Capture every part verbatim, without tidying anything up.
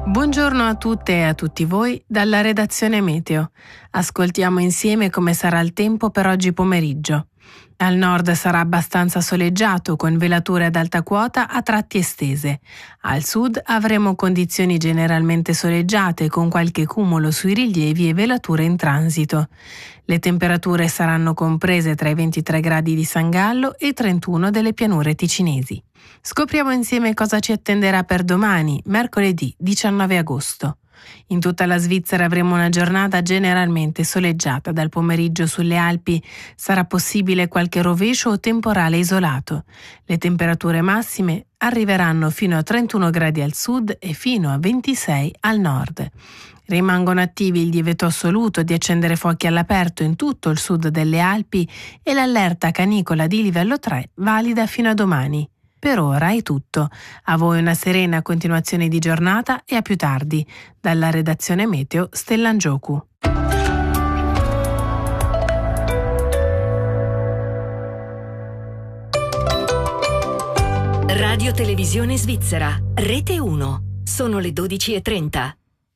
Buongiorno a tutte e a tutti voi dalla redazione Meteo. Ascoltiamo insieme come sarà il tempo per oggi pomeriggio. Al nord sarà abbastanza soleggiato con velature ad alta quota a tratti estese. Al sud avremo condizioni generalmente soleggiate con qualche cumulo sui rilievi e velature in transito. Le temperature saranno comprese tra i ventitré gradi di San Gallo e trentuno delle pianure ticinesi. Scopriamo insieme cosa ci attenderà per domani, mercoledì diciannove agosto. In tutta la Svizzera avremo una giornata generalmente soleggiata. Dal pomeriggio sulle Alpi sarà possibile qualche rovescio o temporale isolato. Le temperature massime arriveranno fino a trentuno gradi al sud e fino a ventisei al nord. Rimangono attivi il divieto assoluto di accendere fuochi all'aperto in tutto il sud delle Alpi e l'allerta canicola di livello tre valida fino a domani. Per ora è tutto. A voi una serena continuazione di giornata e a più tardi. Dalla redazione Meteo, Stellan Giocu. Radio Televisione Svizzera, Rete uno. Sono le dodici e trenta.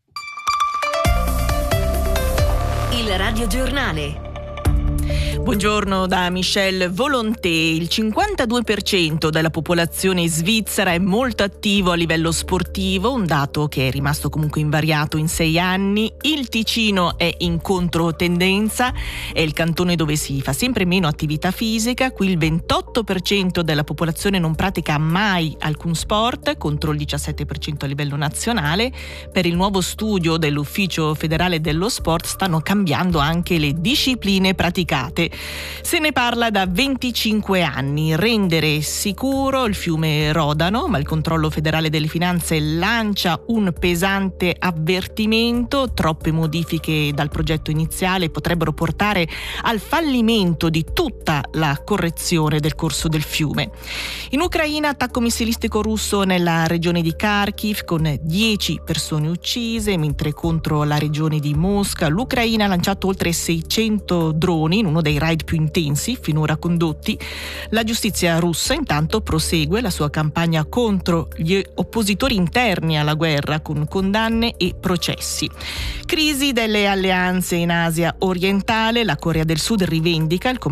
Il Radio Giornale. Buongiorno da Michelle Volonté. Il cinquantadue per cento della popolazione svizzera è molto attivo a livello sportivo, un dato che è rimasto comunque invariato in sei anni. Il Ticino è in controtendenza, è il cantone dove si fa sempre meno attività fisica. Qui il ventotto per cento della popolazione non pratica mai alcun sport, contro il diciassette per cento a livello nazionale. Per il nuovo studio dell'Ufficio federale dello sport stanno cambiando anche le discipline praticate. Se ne parla da venticinque anni. Rendere sicuro il fiume Rodano, ma il controllo federale delle finanze lancia un pesante avvertimento. Troppe modifiche dal progetto iniziale potrebbero portare al fallimento di tutta la correzione del corso del fiume. In Ucraina, attacco missilistico russo nella regione di Kharkiv con dieci persone uccise, mentre contro la regione di Mosca l'Ucraina ha lanciato oltre seicento droni in uno dei raid più intensi finora condotti. La giustizia russa intanto prosegue la sua campagna contro gli oppositori interni alla guerra con condanne e processi. Crisi delle alleanze in Asia orientale. La Corea del Sud rivendica il